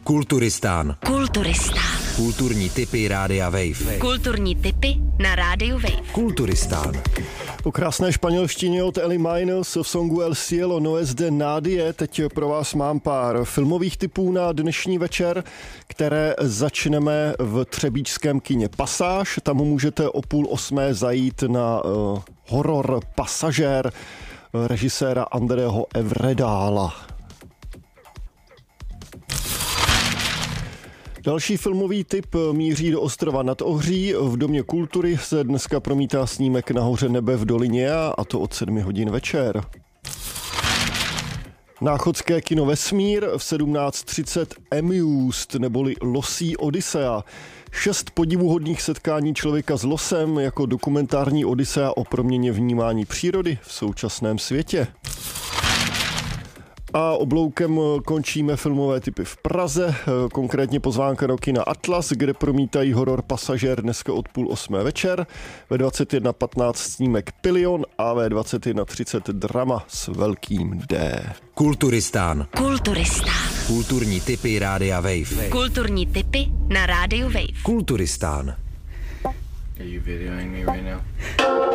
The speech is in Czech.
Kulturistán. Kulturní tipy Rádia Wave. Kulturní tipy na Rádiu Wave. Kulturistán. Po krásné španělštině od Ellie Miles v songu El Cielo no es de nadie teď pro vás mám pár filmových tipů na dnešní večer, které začneme v třebíčském kině Pasáž. Tam můžete o 7:30 zajít na horor Pasažér režiséra Andreho Evredála. Další filmový tip míří do Ostrova nad Ohří. V Domě kultury se dneska promítá snímek Nahoře nebe v dolině a to od 7 hodin večer. Náchodské kino Vesmír v 17:30 Amused neboli Losí Odysea. 6 podivuhodných setkání člověka s losem jako dokumentární odysea o proměně vnímání přírody v současném světě. A obloukem končíme filmové tipy v Praze, konkrétně pozvánka do kina Atlas, kde promítají horor Pasažér dneska od 7:30 večer, ve 21:15 snímek Pilion a ve 21:30 drama s velkým D. Kulturistán. Kulturní tipy Rádia Wave. Kulturní tipy na Rádiu Wave. Kulturistán. Are you videoing me right now?